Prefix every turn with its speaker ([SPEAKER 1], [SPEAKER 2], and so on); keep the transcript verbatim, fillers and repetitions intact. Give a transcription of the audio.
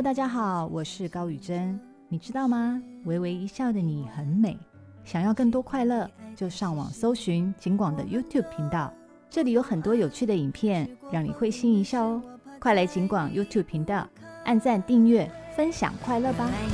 [SPEAKER 1] 大家好，我是高宇珍。你知道吗？微微一笑的你很美。想要更多快乐，就上网搜寻警广的 YouTube 频道，这里有很多有趣的影片，让你会心一笑哦。快来警广 YouTube 频道，按赞、订阅、分享快乐吧！